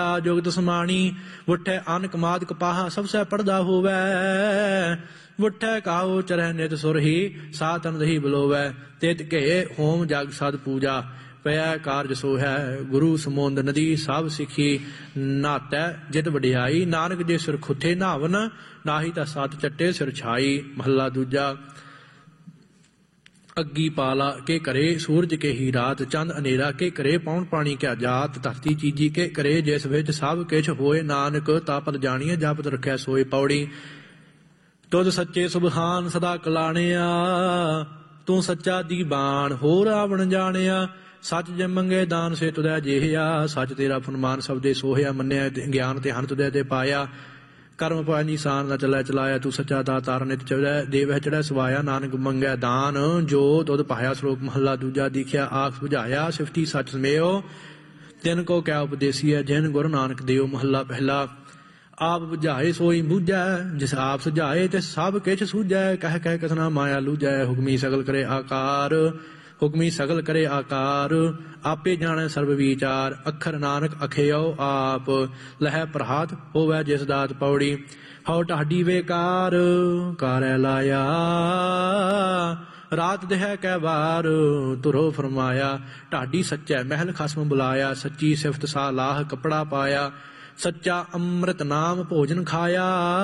जुगत समाणी उठै अनक माद कपाहा सबसे पढ़दा होवै उठै काहो चरह नित सुर ही सा तन दही बलोवै तित के होम जग सद पूजा ਪਿਆ ਕਾਰਜ ਸੋ ਹੈ ਗੁਰੂ ਸਮੁੰਦ ਨਦੀ ਸਭ ਸਿੱਖੀ ਨਾਤੈ ਜਿਤ ਵਡਿਆਈ ਨਾਨਕ ਜੇ ਸਿਰ ਖੁੱਥੇ ਨਾਵਨ ਨਾਹੀ ਤਾਂ ਸਤ ਚੱਟੇ ਸਿਰ ਛਾਈ। ਮਹੱਲਾ ਦੂਜਾ। ਅੱਗੀ ਪਾਲਾ ਕੇ ਕਰੇ ਸੂਰਜ ਕੇ ਹੀ ਰਾਤ ਚੰਦ ਅਨੇਰਾ ਕੇ ਕਰੇ ਪੌਣ ਪਾਣੀ ਕਿਆ ਜਾਤ ਧਰਤੀ ਚੀਜੀ ਕੇ ਕਰੇ ਜਿਸ ਵਿੱਚ ਸਭ ਕਿਛ ਹੋਏ ਨਾਨਕ ਤਾਪਤ ਜਾਣੀਏ ਜਪਤ ਰੱਖਿਆ ਸੋਏ। ਪੌੜੀ। ਤੁਧ ਸੱਚੇ ਸੁਬਹਾਨ ਸਦਾ ਕਲਾਣਿਆ ਤੂੰ ਸੱਚਾ ਦੀਬਾਨ ਹੋਰ ਆਵਣ ਜਾਣਿਆ ਸੱਚ ਜੇ ਮੰਗੇ ਦਾਨ ਸੇ ਤੁਦੈ ਜੇਹਿਆ ਸੱਚ ਤੇਰਾ ਫੁਨਮਾਨ ਸਬਦੇ ਸੋਹਿਆ ਮੰਨਿਆ ਗਿਆਨ ਤੇ ਹਨ ਤੁਦੈ ਤੇ ਪਾਇਆ ਕਰਮ ਪਾਇਆ ਨਿਸ਼ਾਨ ਦਾ ਚੱਲਿਆ ਚਲਾਇਆ ਤੂੰ ਸੱਚਾ ਦਾਤਾਰ ਨਿਤ ਚੜ੍ਹੈ ਦੇਵ ਚੜ੍ਹੈ ਸਵਾਇਆ ਨਾਨਕ ਮੰਗੈ ਦਾਨ ਜੋ ਤੁਧ ਪਾਇਆ। ਸ਼ਲੋਕ ਮਹੱਲਾ ਦੂਜਾ। ਦੀਖਿਆ ਆਖ ਬੁਝਾਇਆ ਸਿਫਤੀ ਸੱਚ ਸਮੇਓ ਤਿਨ ਕੋ ਕਿਆ ਉਪਦੇਸੀ ਹੈ ਜਿਨ ਗੁਰੂ ਨਾਨਕ ਦੇਓ। ਮਹੱਲਾ ਪਹਿਲਾ। ਆਪ ਬੁਝਾਏ ਸੋਈ ਬੁਝੈ ਜਿਸ ਆਪ ਸੁਝਾਏ ਤੇ ਸਭ ਕਿਛ ਸੂਝੈ ਕਹਿ ਕਹਿ ਕਸਨਾ ਮਾਇਆ ਲੂਝੈ ਹੁਕਮੀ ਸਗਲ ਕਰੇ ਆਕਾਰ ਹੁਕਮੀ ਸਗਲ ਕਰੇ ਆਕਾਰ ਆਪੇ ਜਾਣੈ ਸਰਬ ਵਿਚਾਰ ਅੱਖਰ ਨਾਨਕ ਅਖਿਓ ਆਪ ਲਹਿ ਪ੍ਰਹਾਤ ਹੋਵੈ ਜਿਸ ਦਾਤ। ਪੌੜੀ। ਹਉ ਢਾਡੀ ਵੇਕਾਰ ਕਾਰੈ ਲਾਇਆ ਰਾਤ ਦਹਿ ਕੈ ਵਾਰ ਤੁਰੋ ਫਰਮਾਇਆ ਢਾਡੀ ਸੱਚੈ ਮਹਿਲ ਖਸਮ ਬੁਲਾਇਆ ਸੱਚੀ ਸਿਫਤ ਸਾ ਲਾਹ ਕੱਪੜਾ ਪਾਇਆ ਸੱਚਾ ਅੰਮ੍ਰਿਤ ਨਾਮ ਭੋਜਨ ਖਾਇਆ